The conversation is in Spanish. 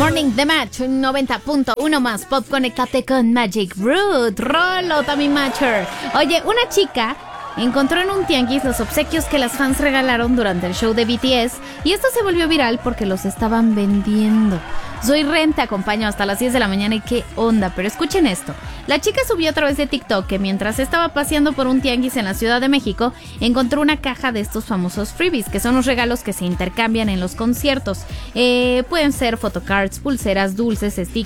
Morning The Match 90.1 más pop. Conéctate con Magic Root. Rolo, Tommy Matcher. Oye, una chica encontró en un tianguis los obsequios que las fans regalaron durante el show de BTS y esto se volvió viral porque los estaban vendiendo. Soy Ren, te acompaño hasta las 10 de la mañana y qué onda, pero escuchen esto. La chica subió a través de TikTok que mientras estaba paseando por un tianguis en la Ciudad de México, encontró una caja de estos famosos freebies, que son los regalos que se intercambian en los conciertos. Pueden ser photocards, pulseras, dulces, stickers,